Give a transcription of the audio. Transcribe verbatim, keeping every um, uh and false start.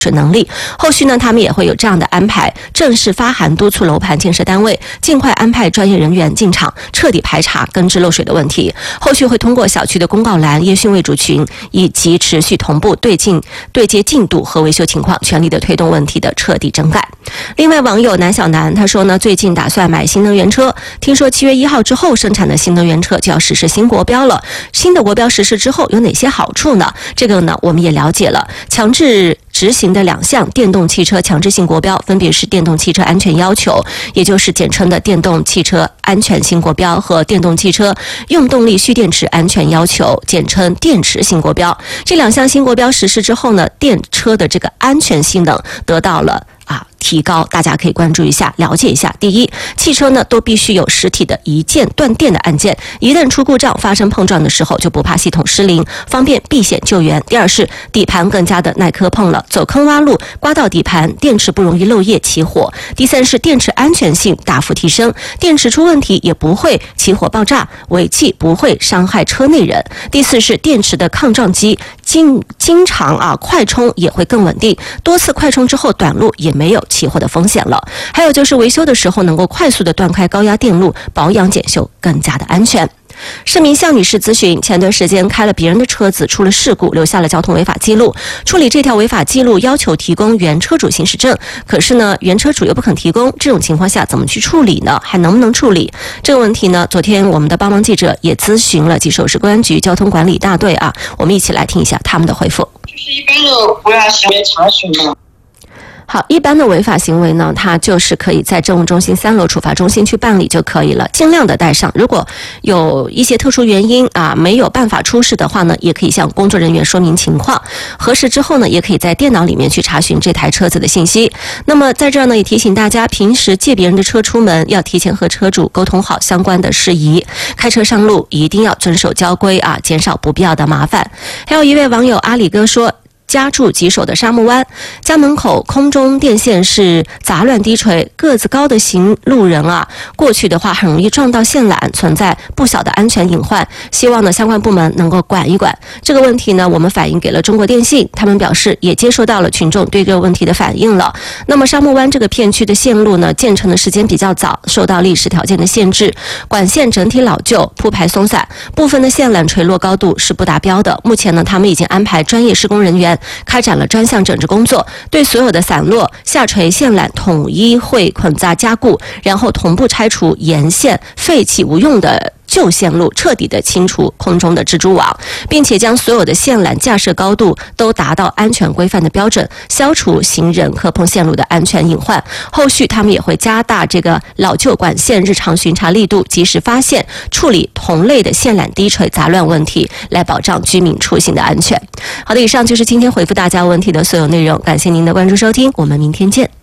能力。后续呢，他们也会有这样的安排，正式发函督促楼盘建设单位尽快安排专业人员进场，彻底排查根治漏水的问题。后续会通过小区的公告栏、业讯为主群以及持续同步对进对接进度和维修情况，全力的推动问题的彻底整改。另外，网友南小南他说呢，最近打算买新能源车，听说七月一号之后生产的新能源车就要实施新国标了。新的国标实施之后有哪些好处呢？这个呢，我们也了解了，强制执行的两项电动汽车强制性国标，分别是电动汽车安全要求，也就是简称的电动汽车安全性国标，和电动汽车用动力蓄电池安全要求，简称电池性国标。这两项新国标实施之后呢，电车的这个安全性能得到了啊提高，大家可以关注一下，了解一下。第一，汽车呢都必须有实体的一键断电的按键，一旦出故障发生碰撞的时候就不怕系统失灵，方便避险救援。第二是底盘更加的耐磕碰了，走坑洼路刮到底盘，电池不容易漏液起火。第三是电池安全性大幅提升，电池出问题也不会起火爆炸，尾气不会伤害车内人。第四是电池的抗撞机经经常啊快充也会更稳定，多次快充之后短路也没有起火的风险了。还有就是维修的时候能够快速的断开高压电路，保养检修更加的安全。市民向女士咨询，前段时间开了别人的车子，出了事故，留下了交通违法记录。处理这条违法记录要求提供原车主行驶证，可是呢，原车主又不肯提供，这种情况下怎么去处理呢？还能不能处理？这个问题呢，昨天我们的帮忙记者也咨询了吉首市公安局交通管理大队啊，我们一起来听一下他们的回复。 就是一般的违法行为查询的。 好，一般的违法行为呢，它就是可以在政务中心三楼处罚中心去办理就可以了，尽量的带上。如果有一些特殊原因啊，没有办法出示的话呢，也可以向工作人员说明情况，核实之后呢，也可以在电脑里面去查询这台车子的信息。那么在这儿呢，也提醒大家，平时借别人的车出门，要提前和车主沟通好相关的事宜，开车上路一定要遵守交规啊，减少不必要的麻烦。还有一位网友阿里哥说，家住吉首的沙木湾，家门口空中电线是杂乱低垂，个子高的行路人啊，过去的话很容易撞到线缆，存在不小的安全隐患。希望呢相关部门能够管一管这个问题呢。我们反映给了中国电信，他们表示也接收到了群众对这个问题的反映了。那么沙木湾这个片区的线路呢，建成的时间比较早，受到历史条件的限制，管线整体老旧，铺排松散，部分的线缆垂落高度是不达标的。目前呢，他们已经安排专业施工人员开展了专项整治工作，对所有的散落下垂线缆统一会捆扎加固，然后同步拆除沿线废弃无用的旧线路，彻底的清除空中的蜘蛛网，并且将所有的线缆架设高度都达到安全规范的标准，消除行人磕碰线路的安全隐患。后续他们也会加大这个老旧管线日常巡查力度，及时发现处理同类的线缆低垂杂乱问题，来保障居民出行的安全。好的，以上就是今天回复大家问题的所有内容，感谢您的关注收听，我们明天见。